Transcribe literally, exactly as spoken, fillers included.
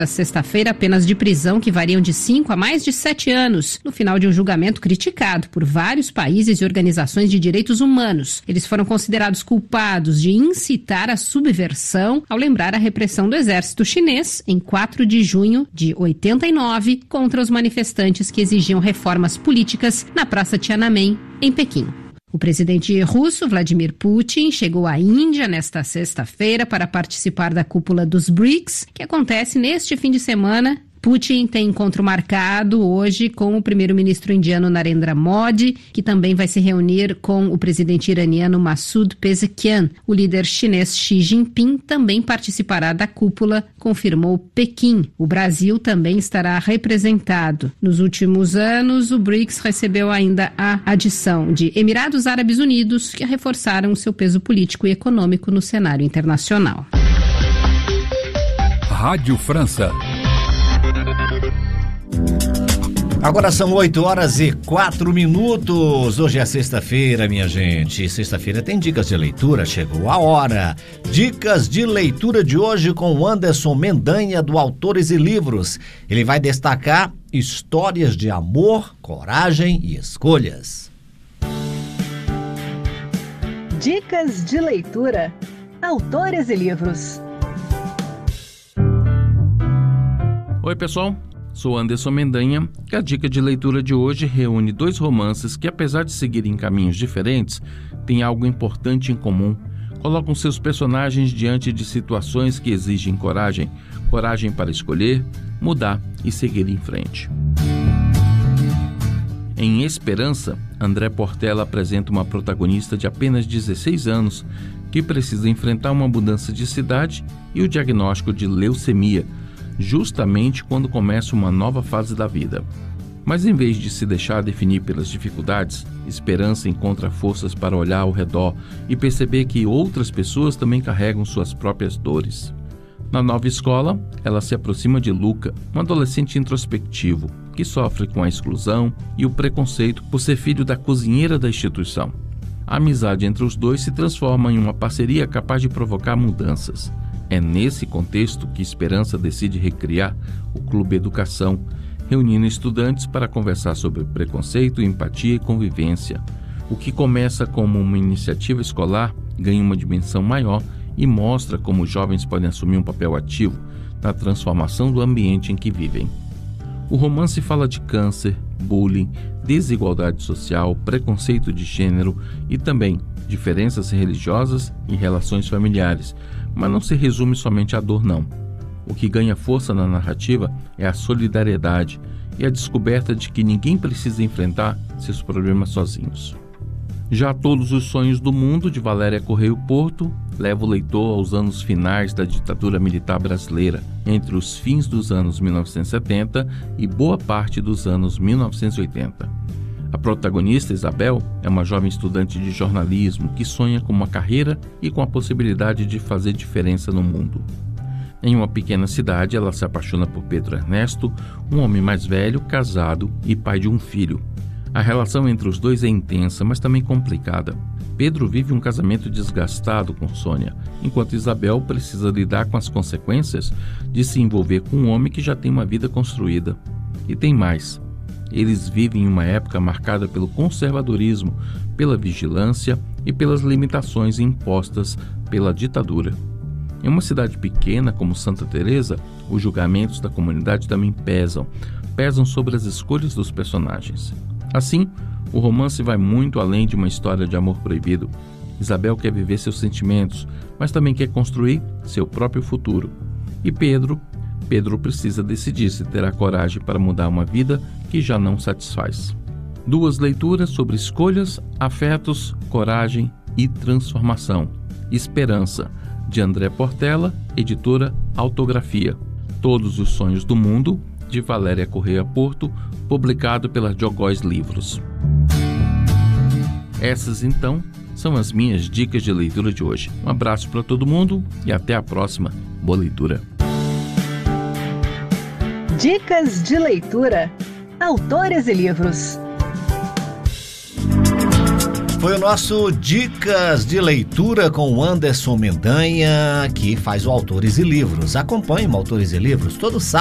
sexta-feira, penas de prisão que variam de cinco a mais de sete anos, no final de um julgamento criticado por vários países e organizações de direitos humanos. Eles foram considerados culpados de incitar a subversão ao lembrar a repressão do exército chinês em quatro de junho de oitenta e nove contra os manifestantes que exigiam reformas políticas na Praça Tiananmen, em Pequim. O presidente russo, Vladimir Putin, chegou à Índia nesta sexta-feira para participar da cúpula dos BRICS, que acontece neste fim de semana. Putin tem encontro marcado hoje com o primeiro-ministro indiano Narendra Modi, que também vai se reunir com o presidente iraniano Massoud Pezeshkian. O líder chinês Xi Jinping também participará da cúpula, confirmou Pequim. O Brasil também estará representado. Nos últimos anos, o BRICS recebeu ainda a adição de Emirados Árabes Unidos, que reforçaram seu peso político e econômico no cenário internacional. Rádio França. Agora são oito horas e quatro minutos. Hoje é sexta-feira, minha gente. Sexta-feira tem dicas de leitura, chegou a hora. Dicas de leitura de hoje com o Anderson Mendanha, do Autores e Livros. Ele vai destacar histórias de amor, coragem e escolhas. Dicas de leitura. Autores e Livros. Oi, pessoal. Sou Anderson Mendanha e a dica de leitura de hoje reúne dois romances que, apesar de seguirem caminhos diferentes, têm algo importante em comum. Colocam seus personagens diante de situações que exigem coragem, coragem para escolher, mudar e seguir em frente. Em Esperança, André Portela apresenta uma protagonista de apenas dezesseis anos que precisa enfrentar uma mudança de cidade e o diagnóstico de leucemia, justamente quando começa uma nova fase da vida. Mas em vez de se deixar definir pelas dificuldades, Esperança encontra forças para olhar ao redor e perceber que outras pessoas também carregam suas próprias dores. Na nova escola, ela se aproxima de Luca, um adolescente introspectivo, que sofre com a exclusão e o preconceito por ser filho da cozinheira da instituição. A amizade entre os dois se transforma em uma parceria capaz de provocar mudanças. É nesse contexto que Esperança decide recriar o Clube Educação, reunindo estudantes para conversar sobre preconceito, empatia e convivência. O que começa como uma iniciativa escolar ganha uma dimensão maior e mostra como os jovens podem assumir um papel ativo na transformação do ambiente em que vivem. O romance fala de câncer, bullying, desigualdade social, preconceito de gênero e também diferenças religiosas e relações familiares, mas não se resume somente à dor, não. O que ganha força na narrativa é a solidariedade e a descoberta de que ninguém precisa enfrentar seus problemas sozinhos. Já Todos os Sonhos do Mundo, de Valéria Correia Porto, leva o leitor aos anos finais da ditadura militar brasileira, entre os fins dos anos mil novecentos e setenta e boa parte dos anos mil novecentos e oitenta. A protagonista, Isabel, é uma jovem estudante de jornalismo que sonha com uma carreira e com a possibilidade de fazer diferença no mundo. Em uma pequena cidade, ela se apaixona por Pedro Ernesto, um homem mais velho, casado e pai de um filho. A relação entre os dois é intensa, mas também complicada. Pedro vive um casamento desgastado com Sônia, enquanto Isabel precisa lidar com as consequências de se envolver com um homem que já tem uma vida construída. E tem mais. Eles vivem em uma época marcada pelo conservadorismo, pela vigilância e pelas limitações impostas pela ditadura. Em uma cidade pequena como Santa Teresa, os julgamentos da comunidade também pesam, pesam sobre as escolhas dos personagens. Assim, o romance vai muito além de uma história de amor proibido. Isabel quer viver seus sentimentos, mas também quer construir seu próprio futuro. E Pedro, Pedro precisa decidir se terá coragem para mudar uma vida que já não satisfaz. Duas leituras sobre escolhas, afetos, coragem e transformação. Esperança, de André Portela, editora Autografia. Todos os Sonhos do Mundo, de Valéria Correia Porto, publicado pela Jogóis Livros. Essas, então, são as minhas dicas de leitura de hoje. Um abraço para todo mundo e até a próxima. Boa leitura. Dicas de leitura. Autores e Livros. Foi o nosso Dicas de Leitura com o Anderson Mendanha, que faz o Autores e Livros. Acompanhe o Autores e Livros todo sábado.